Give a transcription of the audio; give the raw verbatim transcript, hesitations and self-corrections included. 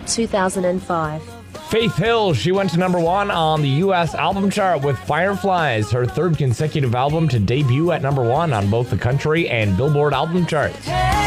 two thousand five. Faith Hill, she went to number one on the U S album chart with Fireflies, her third consecutive album to debut at number one on both the country and Billboard album charts.